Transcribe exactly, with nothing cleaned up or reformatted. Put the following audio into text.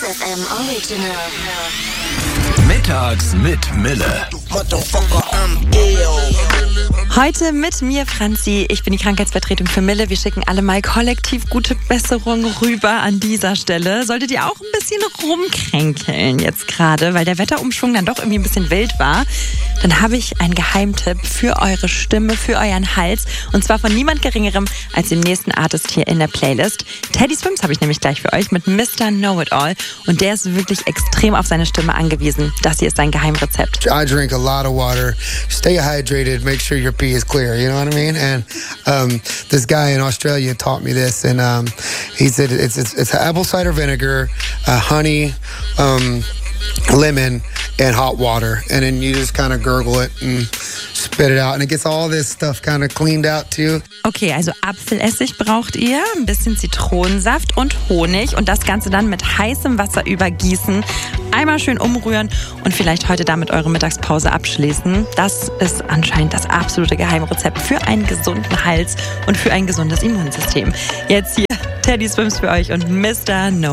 F M Original. Mittags mit Mille. Heute mit mir, Franzi. Ich bin die Krankheitsvertretung für Mille. Wir schicken alle mal kollektiv gute Besserung rüber an dieser Stelle. Solltet ihr auch ein bisschen rumkränkeln jetzt gerade, weil der Wetterumschwung dann doch irgendwie ein bisschen wild war, dann habe ich einen Geheimtipp für eure Stimme, für euren Hals. Und zwar von niemand Geringerem als dem nächsten Artist hier in der Playlist. Teddy Swims habe ich nämlich gleich für euch mit Mister Know-It-All. Und der ist wirklich extrem auf seine Stimme angewiesen. Das hier ist sein Geheimrezept. I drink a lot of water. Stay hydrated. Make sure your pee is clear. You know what I mean? And um, this guy in Australia taught me this, and um, he said it's it's, it's apple cider vinegar, uh, honey, um, lemon, and hot water, and then you just kind of gurgle it and spit it out, and it gets all this stuff kind of cleaned out too. Okay, also Apfelessig braucht ihr, ein bisschen Zitronensaft und Honig und das Ganze dann mit heißem Wasser übergießen. Einmal schön umrühren und vielleicht heute damit eure Mittagspause abschließen. Das ist anscheinend das absolute Geheimrezept für einen gesunden Hals und für ein gesundes Immunsystem. Jetzt hier Teddy Swims für euch und Mister No.